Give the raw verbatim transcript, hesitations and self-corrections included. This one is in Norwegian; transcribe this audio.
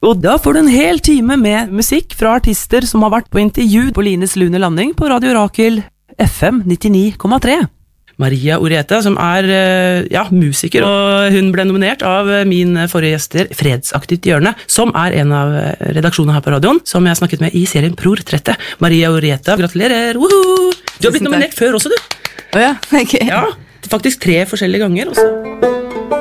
Og da får du en hel time med musikk fra artister som har vært på intervju på Lines Lune Landing på Radio Rakel F M nittini komma tre. Maria Orieta, som er ja, musiker, og hun ble nominert av min forrige gjester, Fredsaktivt Hjørne, som er en av redaksjonene her på radioen, som jeg har snakket med i serien Portrettet. Maria Orieta, gratulerer! Woohoo! Du har blitt nominert før også, du. Åja, oh ja. Ok. Ja, faktisk tre forskjellige ganger også.